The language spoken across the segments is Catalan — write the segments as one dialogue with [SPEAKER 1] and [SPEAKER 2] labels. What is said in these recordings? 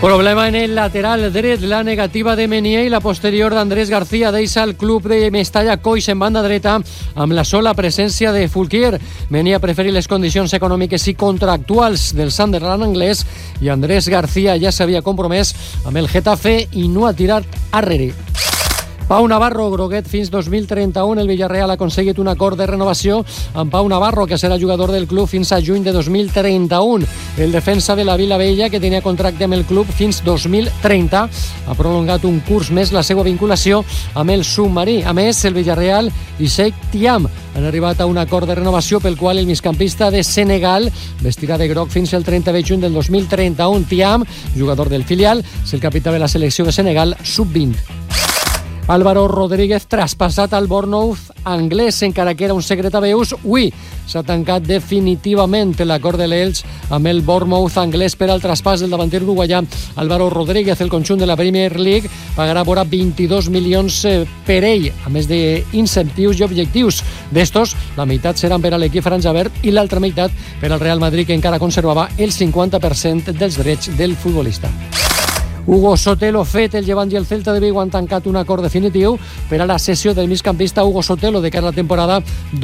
[SPEAKER 1] Problema en el lateral dret, la negativa de Menier i la posterior d'Andrés García deixa el club de Mestalla coix en banda dreta amb la sola presència de Fulquier. Menier preferi les condicions econòmiques i contractuals del Sunderland anglès i Andrés García ja s'havia compromès amb el Getafe i no ha tirat arrere. Pau Navarro, groguet fins 2031. El Villarreal ha aconseguit un acord de renovació amb Pau Navarro, que serà jugador del club fins a juny de 2031. El defensa de la Vila Vella, que tenia contracte amb el club fins 2030, ha prolongat un curs més la seva vinculació amb el submarí. A més, el Villarreal i Cheikh Thiam han arribat a un acord de renovació pel qual el migcampista de Senegal vestirà de groc fins al 30 de juny del 2031. Thiam, jugador del filial, és el capità de la selecció de Senegal sub-20. Álvaro Rodríguez traspassat al Bournemouth anglès, encara que era un secret a veus. Avui s'ha tancat definitivament l'acord de l'Elx amb el Bournemouth anglès per al traspàs del davanter uruguaià Álvaro Rodríguez. El conjunt de la Premier League pagarà vora 22 milions per ell, a més d'incentius i objectius. D'estos, la meitat seran per a l'equip franjaverd i l'altra meitat per al Real Madrid, que encara conservava el 50% dels drets del futbolista. Hugo Sotelo fet, el Llevant i el Celta de Vigo han tancat un acord definitiu per a la cessió del migcampista Hugo Sotelo de cara a la temporada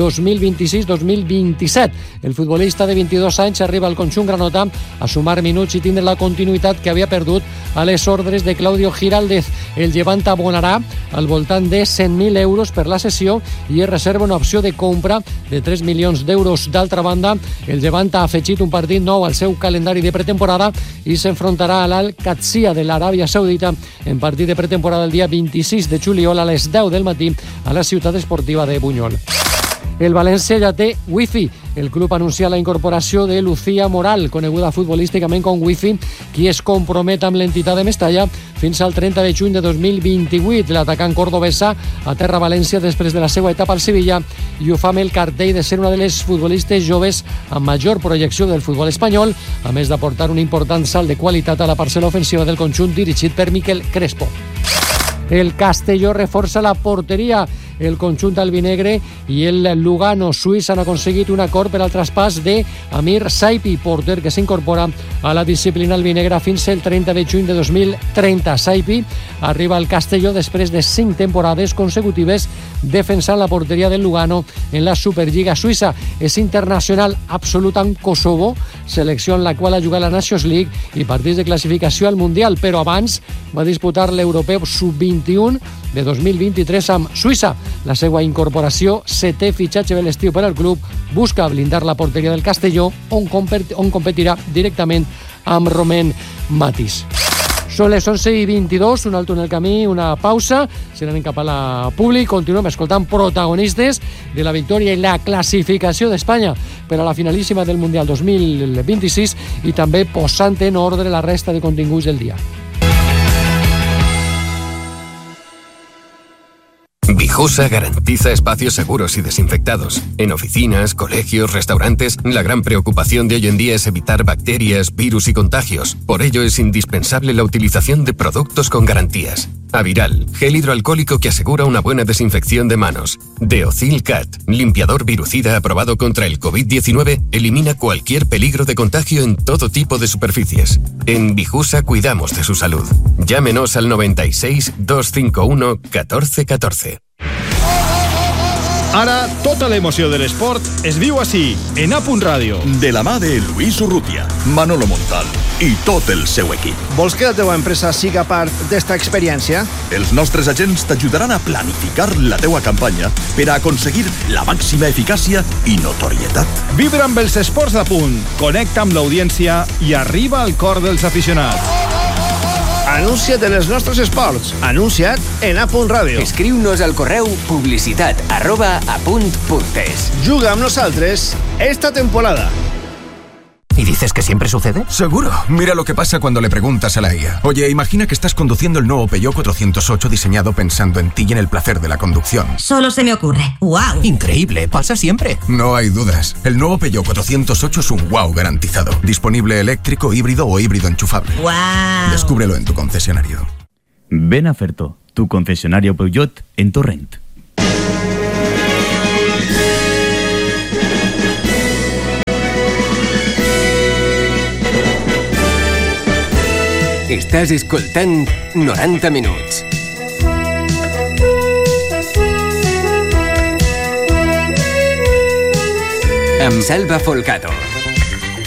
[SPEAKER 1] 2026-2027. El futbolista de 22 anys arriba al conjunt granota a sumar minuts i tindre la continuïtat que havia perdut a les ordres de Claudio Giraldez. El Llevant abonarà al voltant de 100.000 euros per la cessió i es reserva una opció de compra de 3 milions d'euros. D'altra banda, el Llevant ha afegit un partit nou al seu calendari de pretemporada i s'enfrontarà a l'Al-Qadsiya de l'Aràbia Saudita en partit de pretemporada el dia 26 de juliol a les 10 del matí a la ciutat esportiva de Buñol. El València ja té wifi. El club anuncia la incorporació de Lucía Moral, coneguda futbolísticament com Wifi, qui es compromet amb l'entitat de Mestalla fins al 30 de juny de 2028. L'atacant cordobesa aterra a València després de la seva etapa al Sevilla i ho fa amb el cartell de ser una de les futbolistes joves amb major projecció del futbol espanyol, a més d'aportar un important salt de qualitat a la parcel·la ofensiva del conjunt dirigit per Miquel Crespo. El Castelló reforça la porteria. El conjunt albinegre i el Lugano suís han aconseguit un acord per al traspàs de Amir Saipi, porter que s'incorpora a la disciplina albinegra fins el 30 de juny de 2030. Saipi arriba al Castelló després de 5 temporades consecutives defensant la porteria del Lugano en la Superliga suïssa. És internacional absolut amb Kosovo, selecció en la qual ha jugat la Nations League i partits de classificació al Mundial, però abans va disputar l'Europeu Sub-21 de 2023 amb Suïssa. La seva incorporació, 7è fitxatge de l'estiu per al club, busca blindar la porteria del Castelló, on competirà directament amb Romain Mathis. Són les 11:22, un alto en el camí, una pausa, se n'anem cap a la públic, continuem escoltant protagonistes de la victòria i la classificació d'Espanya per a la finalíssima del Mundial 2026 i també posant en ordre la resta de continguts del dia.
[SPEAKER 2] Vijosa garantiza espacios seguros y desinfectados. En oficinas, colegios, restaurantes, la gran preocupación de hoy en día es evitar bacterias, virus y contagios. Por ello es indispensable la utilización de productos con garantías. Aviral, gel hidroalcohólico que asegura una buena desinfección de manos. Deocil Cat, limpiador virucida aprobado contra el COVID-19, elimina cualquier peligro de contagio en todo tipo de superficies. En Vijusa cuidamos de su salud. Llámenos al 96 251 1414.
[SPEAKER 3] Ara, tota l'emoció de l'esport es viu així, en A. Ràdio.
[SPEAKER 4] De la mà de Luis Urrutia, Manolo Montal i tot el seu equip.
[SPEAKER 5] Vols que la teva empresa siga part d'esta experiència?
[SPEAKER 4] Els nostres agents t'ajudaran a planificar la teua campanya per a aconseguir la màxima eficàcia i notorietat.
[SPEAKER 3] Vibra amb els esports a punt, connecta amb l'audiència i arriba al cor dels aficionats.
[SPEAKER 5] Anuncia't en els nostres esports. Anuncia't en A. Ràdio.
[SPEAKER 6] Escriu-nos al correu publicitat@apunt.es.
[SPEAKER 5] Juga amb nosaltres esta temporada.
[SPEAKER 6] ¿Y dices que siempre sucede?
[SPEAKER 7] Seguro. Mira lo que pasa cuando le preguntas a la IA. Oye, imagina que estás conduciendo el nuevo Peugeot 408 diseñado pensando en ti y en el placer de la conducción.
[SPEAKER 8] Solo se me ocurre. ¡Wow!
[SPEAKER 6] Increíble, pasa siempre.
[SPEAKER 7] No hay dudas. El nuevo Peugeot 408 es un wow garantizado. Disponible eléctrico, híbrido o híbrido enchufable.
[SPEAKER 8] ¡Wow!
[SPEAKER 7] Descúbrelo en tu concesionario.
[SPEAKER 9] Ven a Ferto, tu concesionario Peugeot en Torrent.
[SPEAKER 10] Estàs escoltant 90 minuts. Amb Salva Folcato.